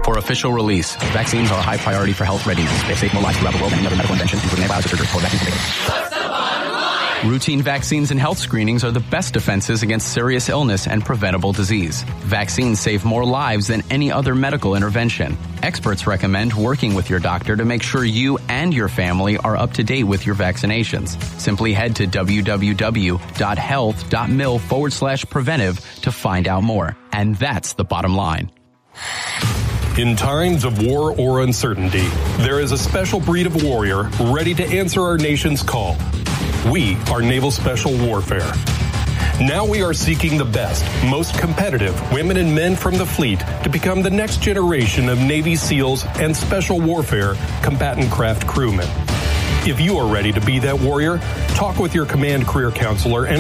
For official release, vaccines are a high priority for health readiness. They save more lives throughout the world than any other medical invention, including antibiotics, surgery, or vaccine. What's the bottom line? Routine vaccines and health screenings are the best defenses against serious illness and preventable disease. Vaccines save more lives than any other medical intervention. Experts recommend working with your doctor to make sure you and your family are up to date with your vaccinations. Simply head to www.health.mil/preventive to find out more. And that's the bottom line. In times of war or uncertainty, there is a special breed of warrior ready to answer our nation's call. We are Naval Special Warfare. Now we are seeking the best, most competitive women and men from the fleet to become the next generation of Navy SEALs and Special Warfare combatant craft crewmen. If you are ready to be that warrior, talk with your command career counselor and